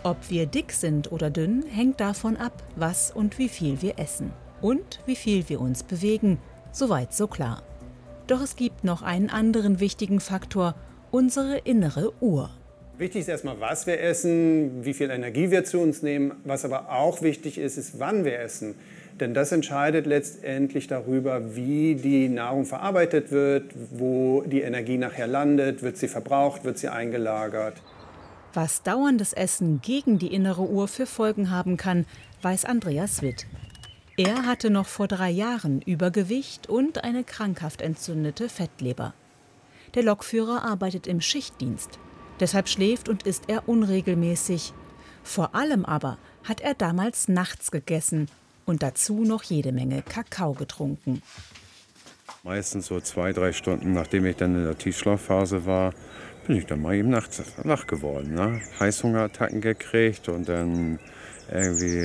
Ob wir dick sind oder dünn, hängt davon ab, was und wie viel wir essen. Und wie viel wir uns bewegen. Soweit so klar. Doch es gibt noch einen anderen wichtigen Faktor, unsere innere Uhr. Wichtig ist erstmal, was wir essen, wie viel Energie wir zu uns nehmen. Was aber auch wichtig ist, ist, wann wir essen. Denn das entscheidet letztendlich darüber, wie die Nahrung verarbeitet wird, wo die Energie nachher landet, wird sie verbraucht, wird sie eingelagert. Was dauerndes Essen gegen die innere Uhr für Folgen haben kann, weiß Andreas Witt. Er hatte noch vor 3 Jahren Übergewicht und eine krankhaft entzündete Fettleber. Der Lokführer arbeitet im Schichtdienst. Deshalb schläft und isst er unregelmäßig. Vor allem aber hat er damals nachts gegessen und dazu noch jede Menge Kakao getrunken. Meistens so 2, 3 Stunden, nachdem ich dann in der Tiefschlafphase war, bin ich dann mal eben nachts wach geworden. Ne? Heißhungerattacken gekriegt und dann irgendwie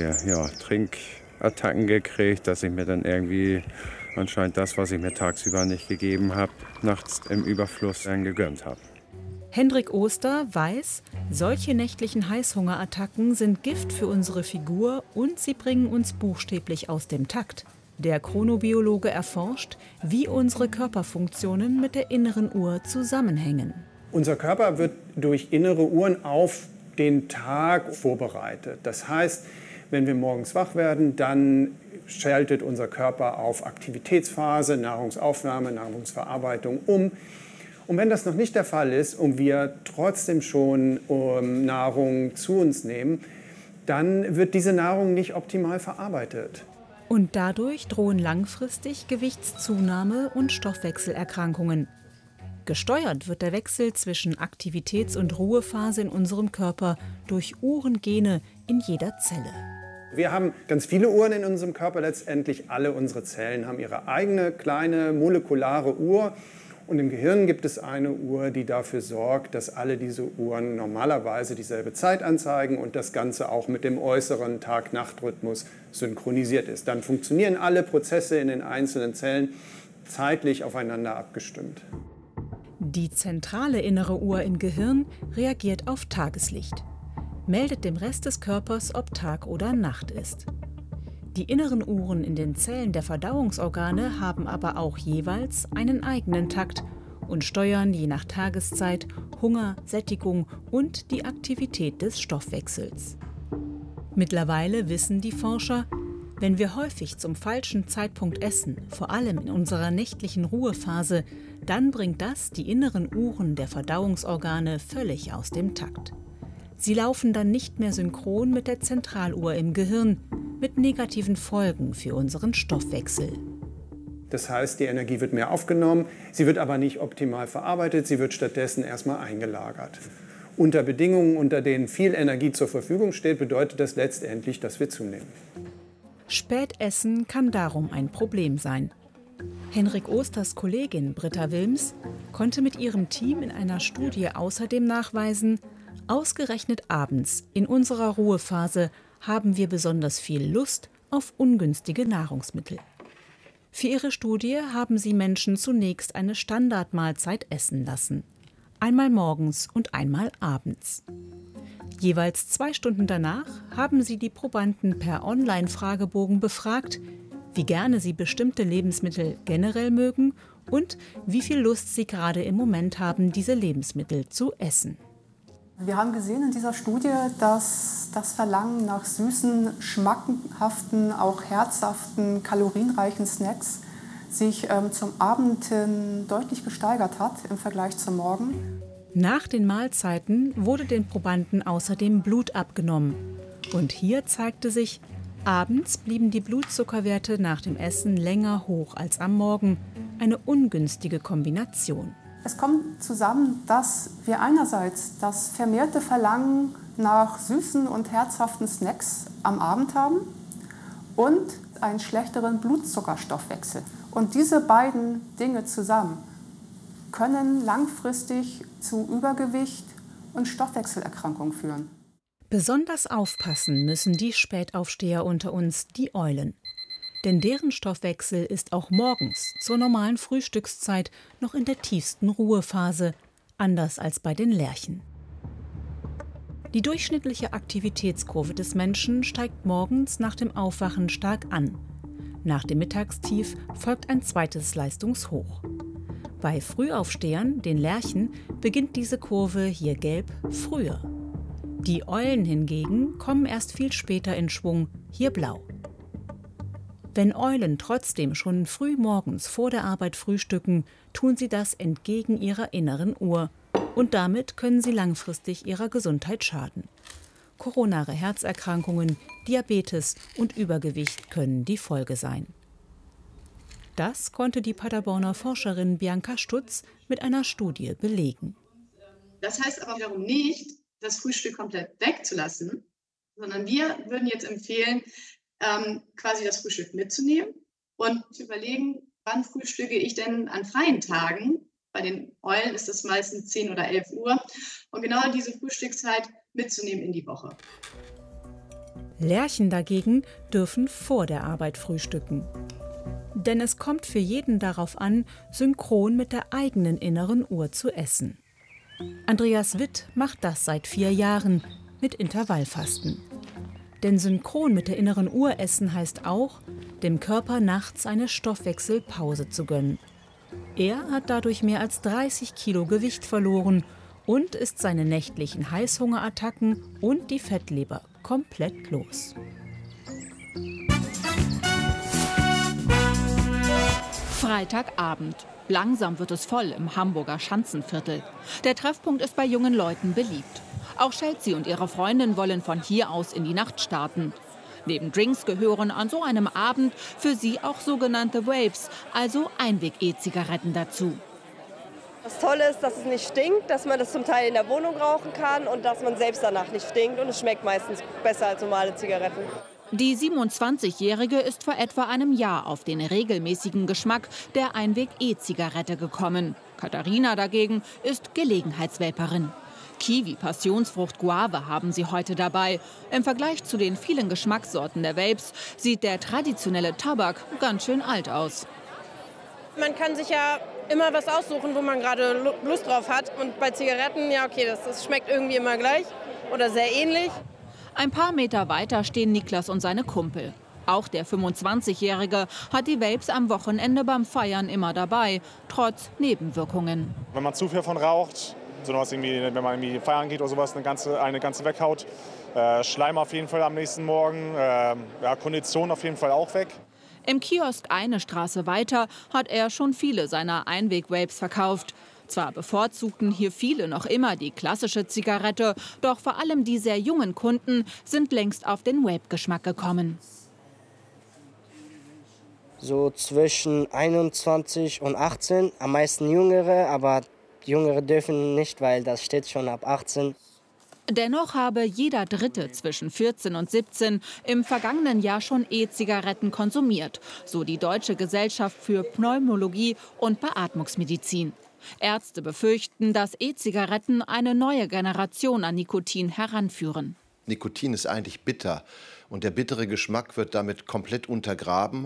Trinkattacken gekriegt, dass ich mir dann irgendwie anscheinend das, was ich mir tagsüber nicht gegeben habe, nachts im Überfluss dann gegönnt habe. Hendrik Oster weiß, solche nächtlichen Heißhungerattacken sind Gift für unsere Figur und sie bringen uns buchstäblich aus dem Takt. Der Chronobiologe erforscht, wie unsere Körperfunktionen mit der inneren Uhr zusammenhängen. Unser Körper wird durch innere Uhren auf den Tag vorbereitet. Das heißt, wenn wir morgens wach werden, dann schaltet unser Körper auf Aktivitätsphase, Nahrungsaufnahme, Nahrungsverarbeitung um. Und wenn das noch nicht der Fall ist und wir trotzdem schon Nahrung zu uns nehmen, dann wird diese Nahrung nicht optimal verarbeitet. Und dadurch drohen langfristig Gewichtszunahme und Stoffwechselerkrankungen. Gesteuert wird der Wechsel zwischen Aktivitäts- und Ruhephase in unserem Körper durch Uhrengene in jeder Zelle. Wir haben ganz viele Uhren in unserem Körper. Letztendlich alle unsere Zellen haben ihre eigene kleine molekulare Uhr. Und im Gehirn gibt es eine Uhr, die dafür sorgt, dass alle diese Uhren normalerweise dieselbe Zeit anzeigen und das Ganze auch mit dem äußeren Tag-Nacht-Rhythmus synchronisiert ist. Dann funktionieren alle Prozesse in den einzelnen Zellen zeitlich aufeinander abgestimmt. Die zentrale innere Uhr im Gehirn reagiert auf Tageslicht, meldet dem Rest des Körpers, ob Tag oder Nacht ist. Die inneren Uhren in den Zellen der Verdauungsorgane haben aber auch jeweils einen eigenen Takt und steuern je nach Tageszeit Hunger, Sättigung und die Aktivität des Stoffwechsels. Mittlerweile wissen die Forscher, wenn wir häufig zum falschen Zeitpunkt essen, vor allem in unserer nächtlichen Ruhephase, dann bringt das die inneren Uhren der Verdauungsorgane völlig aus dem Takt. Sie laufen dann nicht mehr synchron mit der Zentraluhr im Gehirn, mit negativen Folgen für unseren Stoffwechsel. Das heißt, die Energie wird mehr aufgenommen, sie wird aber nicht optimal verarbeitet, sie wird stattdessen erstmal eingelagert. Unter Bedingungen, unter denen viel Energie zur Verfügung steht, bedeutet das letztendlich, dass wir zunehmen. Spätessen kann darum ein Problem sein. Hendrik Osters Kollegin Britta Wilms konnte mit ihrem Team in einer Studie außerdem nachweisen, ausgerechnet abends in unserer Ruhephase haben wir besonders viel Lust auf ungünstige Nahrungsmittel. Für ihre Studie haben sie Menschen zunächst eine Standardmahlzeit essen lassen. Einmal morgens und einmal abends. Jeweils 2 Stunden danach haben sie die Probanden per Online-Fragebogen befragt, wie gerne sie bestimmte Lebensmittel generell mögen und wie viel Lust sie gerade im Moment haben, diese Lebensmittel zu essen. Wir haben gesehen in dieser Studie, dass das Verlangen nach süßen, schmackhaften, auch herzhaften, kalorienreichen Snacks sich zum Abend hin deutlich gesteigert hat im Vergleich zum Morgen. Nach den Mahlzeiten wurde den Probanden außerdem Blut abgenommen. Und hier zeigte sich, abends blieben die Blutzuckerwerte nach dem Essen länger hoch als am Morgen. Eine ungünstige Kombination. Es kommt zusammen, dass wir einerseits das vermehrte Verlangen nach süßen und herzhaften Snacks am Abend haben und einen schlechteren Blutzuckerstoffwechsel. Und diese beiden Dinge zusammen können langfristig zu Übergewicht und Stoffwechselerkrankungen führen. Besonders aufpassen müssen die Spätaufsteher unter uns, die Eulen. Denn deren Stoffwechsel ist auch morgens zur normalen Frühstückszeit noch in der tiefsten Ruhephase, anders als bei den Lerchen. Die durchschnittliche Aktivitätskurve des Menschen steigt morgens nach dem Aufwachen stark an. Nach dem Mittagstief folgt ein zweites Leistungshoch. Bei Frühaufstehern, den Lerchen, beginnt diese Kurve hier gelb früher. Die Eulen hingegen kommen erst viel später in Schwung, hier blau. Wenn Eulen trotzdem schon früh morgens vor der Arbeit frühstücken, tun sie das entgegen ihrer inneren Uhr. Und damit können sie langfristig ihrer Gesundheit schaden. Koronare Herzerkrankungen, Diabetes und Übergewicht können die Folge sein. Das konnte die Paderborner Forscherin Bianca Stutz mit einer Studie belegen. Das heißt aber wiederum nicht, das Frühstück komplett wegzulassen, sondern wir würden jetzt empfehlen, quasi das Frühstück mitzunehmen und zu überlegen, wann frühstücke ich denn an freien Tagen. Bei den Eulen ist es meistens 10 oder 11 Uhr. Und genau diese Frühstückszeit mitzunehmen in die Woche. Lerchen dagegen dürfen vor der Arbeit frühstücken. Denn es kommt für jeden darauf an, synchron mit der eigenen inneren Uhr zu essen. Andreas Witt macht das seit 4 Jahren mit Intervallfasten. Denn synchron mit der inneren Uhr essen heißt auch, dem Körper nachts eine Stoffwechselpause zu gönnen. Er hat dadurch mehr als 30 Kilo Gewicht verloren und ist seine nächtlichen Heißhungerattacken und die Fettleber komplett los. Freitagabend. Langsam wird es voll im Hamburger Schanzenviertel. Der Treffpunkt ist bei jungen Leuten beliebt. Auch Chelsea und ihre Freundin wollen von hier aus in die Nacht starten. Neben Drinks gehören an so einem Abend für sie auch sogenannte Vapes, also Einweg-E-Zigaretten dazu. Das Tolle ist, dass es nicht stinkt, dass man das zum Teil in der Wohnung rauchen kann und dass man selbst danach nicht stinkt. Und es schmeckt meistens besser als normale Zigaretten. Die 27-Jährige ist vor etwa einem Jahr auf den regelmäßigen Geschmack der Einweg-E-Zigarette gekommen. Katharina dagegen ist Gelegenheitsvaperin. Kiwi, Passionsfrucht, Guave haben sie heute dabei. Im Vergleich zu den vielen Geschmackssorten der Vapes sieht der traditionelle Tabak ganz schön alt aus. Man kann sich ja immer was aussuchen, wo man gerade Lust drauf hat. Und bei Zigaretten, ja okay, das schmeckt irgendwie immer gleich oder sehr ähnlich. Ein paar Meter weiter stehen Niklas und seine Kumpel. Auch der 25-Jährige hat die Vapes am Wochenende beim Feiern immer dabei, trotz Nebenwirkungen. Wenn man zu viel von raucht, sowas irgendwie, wenn man irgendwie feiern geht oder sowas, eine ganze weghaut. Schleim auf jeden Fall am nächsten Morgen, Kondition auf jeden Fall auch weg. Im Kiosk eine Straße weiter hat er schon viele seiner Einweg-Vapes verkauft. Zwar bevorzugten hier viele noch immer die klassische Zigarette, doch vor allem die sehr jungen Kunden sind längst auf den Vape-Geschmack gekommen. So zwischen 21 und 18, am meisten Jüngere, aber Jüngere dürfen nicht, weil das steht schon ab 18. Dennoch habe jeder Dritte zwischen 14 und 17 im vergangenen Jahr schon E-Zigaretten konsumiert, so die Deutsche Gesellschaft für Pneumologie und Beatmungsmedizin. Ärzte befürchten, dass E-Zigaretten eine neue Generation an Nikotin heranführen. Nikotin ist eigentlich bitter und der bittere Geschmack wird damit komplett untergraben.